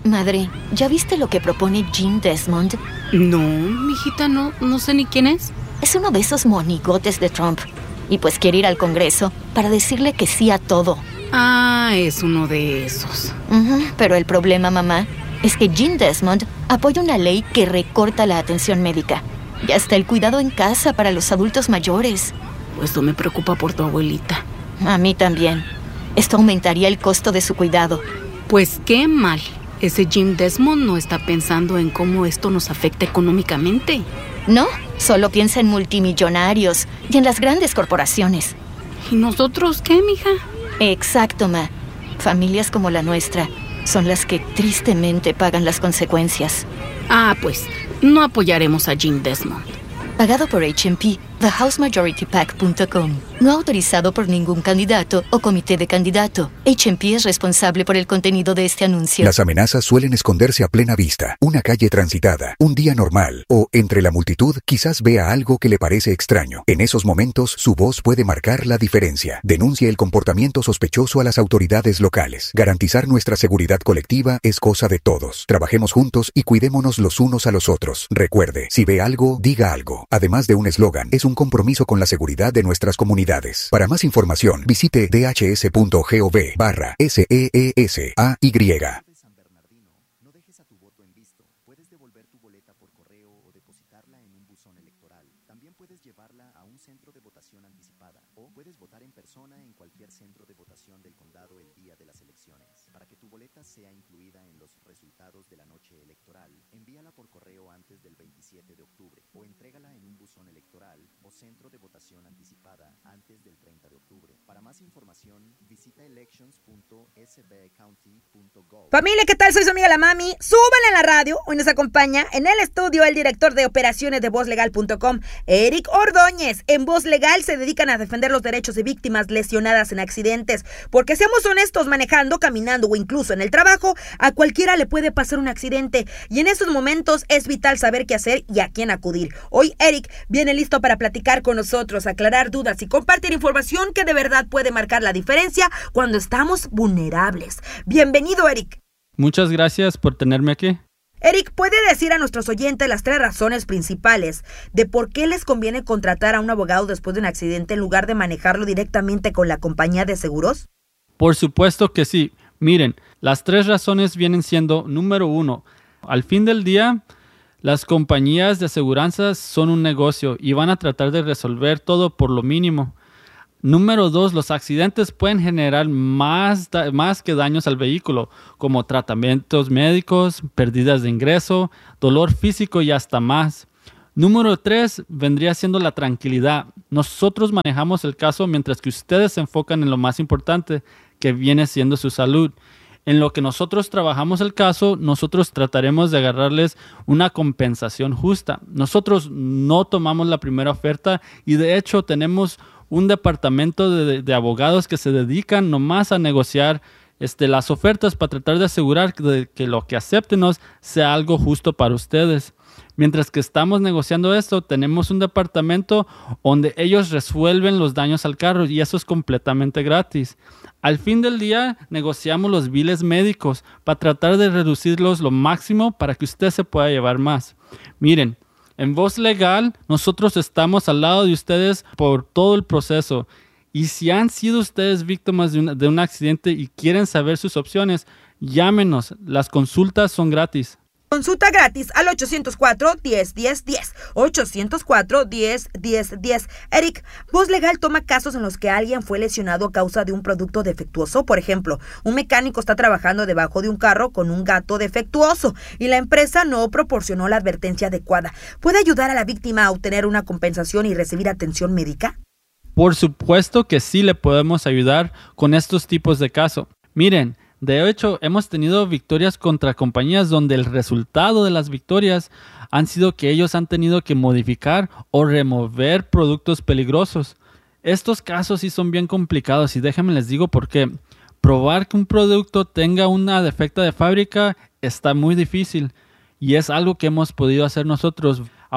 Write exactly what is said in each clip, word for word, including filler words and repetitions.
Madre, ¿ya viste lo que propone Jim Desmond? No, mijita, no, no sé ni quién es. Es uno de esos monigotes de Trump. Y pues quiere ir al Congreso para decirle que sí a todo. Ah, es uno de esos. Uh-huh, pero el problema, mamá, es que Jim Desmond apoya una ley que recorta la atención médica. Y hasta el cuidado en casa para los adultos mayores. Esto me preocupa por tu abuelita. A mí también. Esto aumentaría el costo de su cuidado. Pues qué mal. Ese Jim Desmond no está pensando en cómo esto nos afecta económicamente. No, solo piensa en multimillonarios y en las grandes corporaciones. ¿Y nosotros qué, mija? Exacto, ma. Familias como la nuestra son las que tristemente pagan las consecuencias. Ah, pues, no apoyaremos a Jim Desmond. Pagado por H and P, the house majority pack punto com. No autorizado por ningún candidato o comité de candidato. H and P es responsable por el contenido de este anuncio. Las amenazas suelen esconderse a plena vista. Una calle transitada, un día normal o entre la multitud quizás vea algo que le parece extraño. En esos momentos, su voz puede marcar la diferencia. Denuncie el comportamiento sospechoso a las autoridades locales. Garantizar nuestra seguridad colectiva es cosa de todos. Trabajemos juntos y cuidémonos los unos a los otros. Recuerde, si ve algo, diga algo. Además de un eslogan, es un compromiso con la seguridad de nuestras comunidades. Para más información, visite d h s punto gov barra S E E S A Y. San Bernardino, no dejes a tu voto en visto. Puedes devolver tu boleta por correo o depositarla en un buzón electoral. También puedes llevarla a un centro de votación anticipada o puedes votar en persona en cualquier centro de votación del condado el día de las elecciones. Para que tu boleta sea incluida en los resultados de la noche electoral, envíala por correo antes del veintisiete de octubre o entrégala en un buzón electoral o centro de votación anticipada antes del treinta de octubre. Para más información, visita elections punto s b county punto gov. Familia, ¿qué tal? Soy su amiga la Mami. Súbanle a la radio. Hoy nos acompaña en el estudio el director de operaciones de voz legal punto com, Eric Ordóñez. En Voz Legal se dedican a defender los derechos de víctimas lesionadas en accidentes. Porque seamos honestos, manejando, caminando o incluso en el trabajo, a cualquiera le puede pasar un accidente. Y en esos momentos es vital saber qué hacer y a quién acudir. Hoy Eric viene listo para platicar con nosotros, aclarar dudas y compartir información que de verdad puede marcar la diferencia cuando estamos vulnerables. Bienvenido, Eric. Muchas gracias por tenerme aquí. Eric, ¿puede decir a nuestros oyentes las tres razones principales de por qué les conviene contratar a un abogado después de un accidente en lugar de manejarlo directamente con la compañía de seguros? Por supuesto que sí. Miren, las tres razones vienen siendo, número uno, al fin del día, las compañías de aseguranzas son un negocio y van a tratar de resolver todo por lo mínimo. Número dos, los accidentes pueden generar más, da- más que daños al vehículo, como tratamientos médicos, pérdidas de ingreso, dolor físico y hasta más. Número tres, vendría siendo la tranquilidad. Nosotros manejamos el caso mientras que ustedes se enfocan en lo más importante, que viene siendo su salud. En lo que nosotros trabajamos el caso, nosotros trataremos de agarrarles una compensación justa. Nosotros no tomamos la primera oferta y de hecho tenemos un departamento de, de abogados que se dedican nomás a negociar este, las ofertas para tratar de asegurar que, que lo que acéptenos sea algo justo para ustedes. Mientras que estamos negociando esto, tenemos un departamento donde ellos resuelven los daños al carro y eso es completamente gratis. Al fin del día, negociamos los biles médicos para tratar de reducirlos lo máximo para que usted se pueda llevar más. Miren, en Voz Legal, nosotros estamos al lado de ustedes por todo el proceso. Y si han sido ustedes víctimas de un, de un accidente y quieren saber sus opciones, llámenos. Las consultas son gratis. Consulta gratis al ochocientos cuatro, diez, diez, diez. ochocientos cuatro, diez, diez, diez. Eric, Voz Legal toma casos en los que alguien fue lesionado a causa de un producto defectuoso. Por ejemplo, un mecánico está trabajando debajo de un carro con un gato defectuoso y la empresa no proporcionó la advertencia adecuada. ¿Puede ayudar a la víctima a obtener una compensación y recibir atención médica? Por supuesto que sí le podemos ayudar con estos tipos de casos. Miren, de hecho, hemos tenido victorias contra compañías donde el resultado de las victorias han sido que ellos han tenido que modificar o remover productos peligrosos. Estos casos sí son bien complicados y déjenme les digo por qué. Probar que un producto tenga una defecta de fábrica está muy difícil y es algo que hemos podido hacer nosotros. Ahora,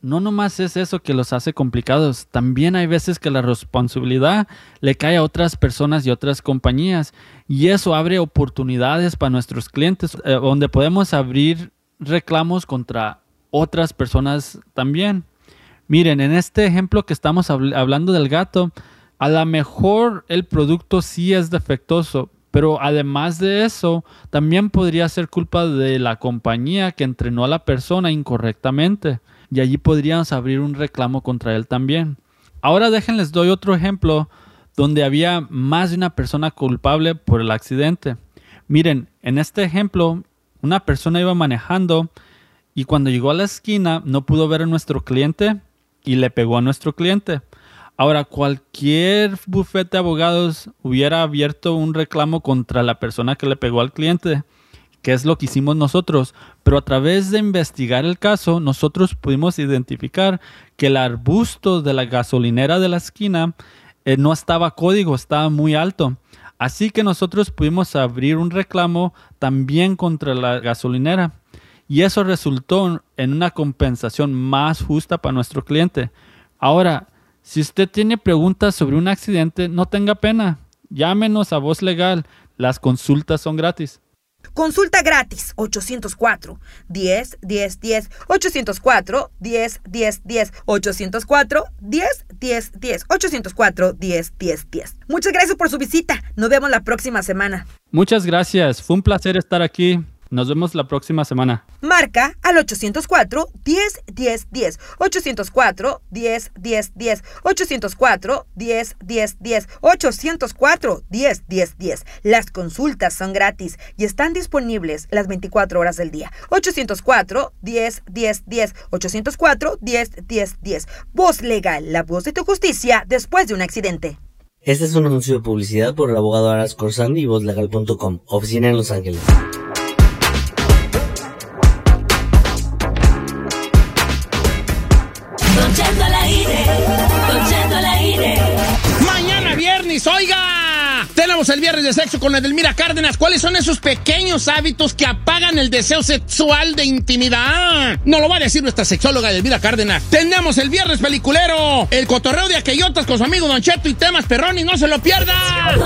no nomás es eso que los hace complicados, también hay veces que la responsabilidad le cae a otras personas y otras compañías, y eso abre oportunidades para nuestros clientes, eh, donde podemos abrir reclamos contra otras personas también. Miren, en este ejemplo que estamos habl- hablando del gato, a lo mejor el producto sí es defectuoso, pero además de eso, también podría ser culpa de la compañía que entrenó a la persona incorrectamente, y allí podríamos abrir un reclamo contra él también. Ahora déjenles doy otro ejemplo donde había más de una persona culpable por el accidente. Miren, en este ejemplo, una persona iba manejando y cuando llegó a la esquina no pudo ver a nuestro cliente y le pegó a nuestro cliente. Ahora, cualquier bufete de abogados hubiera abierto un reclamo contra la persona que le pegó al cliente, que es lo que hicimos nosotros. Pero a través de investigar el caso, nosotros pudimos identificar que el arbusto de la gasolinera de la esquina eh, no estaba código, estaba muy alto. Así que nosotros pudimos abrir un reclamo también contra la gasolinera. Y eso resultó en una compensación más justa para nuestro cliente. Ahora, si usted tiene preguntas sobre un accidente, no tenga pena. Llámenos a Voz Legal. Las consultas son gratis. Consulta gratis, ochocientos cuatro, diez, diez, diez, ochocientos cuatro, diez, diez, diez, ochocientos cuatro, diez, diez, diez, ochocientos cuatro, diez, diez, diez. Muchas gracias por su visita. Nos vemos la próxima semana. Muchas gracias. Fue un placer estar aquí. Nos vemos la próxima semana. Marca al ochocientos cuatro, diez, diez, diez, ochocientos cuatro, diez, diez, diez, ochocientos cuatro, diez, diez, diez, ochocientos cuatro, diez, diez, diez. Las consultas son gratis y están disponibles las veinticuatro horas del día. ochocientos cuatro, diez, diez, diez, ochocientos cuatro, diez, diez, diez. Voz Legal, la voz de tu justicia después de un accidente. Este es un anuncio de publicidad por el abogado Aras Corsandi y voz legal punto com, oficina en Los Ángeles. Mañana viernes, oiga, tenemos el viernes de sexo con Edelmira Cárdenas. ¿Cuáles son esos pequeños hábitos que apagan el deseo sexual de intimidad? Nos lo va a decir nuestra sexóloga Edelmira Cárdenas. Tenemos el viernes peliculero, el cotorreo de aquellotas con su amigo Don Cheto y temas perrones, no se lo pierda.